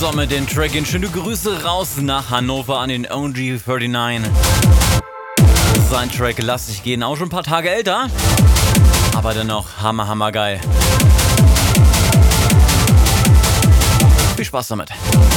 So, mit den Track gehen schöne Grüße raus nach Hannover an den OG39. Sein Track Lass dich gehen, auch schon ein paar Tage älter, aber dennoch hammergeil. Viel Spaß damit.